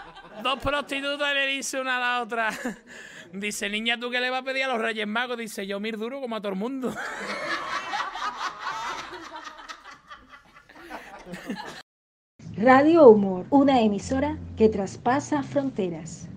Dos prostitutas le dice una a la otra. Dice, niña, ¿tú qué le vas a pedir a los Reyes Magos? Dice, yo mir duro como a todo el mundo. Radio Humor, una emisora que traspasa fronteras.